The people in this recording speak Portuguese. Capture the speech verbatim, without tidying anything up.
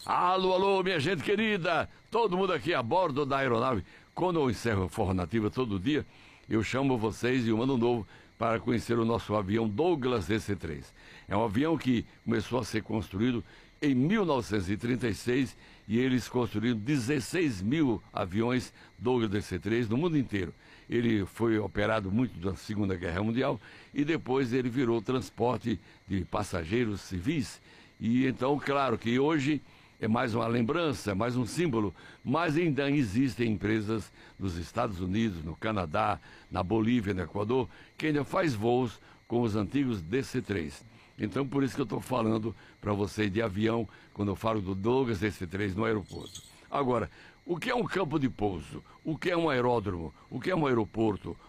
Alô, alô, minha gente querida, todo mundo aqui a bordo da aeronave. Quando eu encerro a Forró Nativa todo dia, eu chamo vocês e um ano novo para conhecer o nosso avião Douglas D C três. É um avião que começou a ser construído em mil novecentos e trinta e seis e eles construíram dezesseis mil aviões Douglas D C três no mundo inteiro. Ele foi operado muito na Segunda Guerra Mundial e depois ele virou transporte de passageiros civis. E então, claro que hoje é mais uma lembrança, é mais um símbolo, mas ainda existem empresas nos Estados Unidos, no Canadá, na Bolívia, no Equador, que ainda faz voos com os antigos D C três. Então, por isso que eu estou falando para você de avião, quando eu falo do Douglas D C três no aeroporto. Agora, o que é um campo de pouso? O que é um aeródromo? O que é um aeroporto?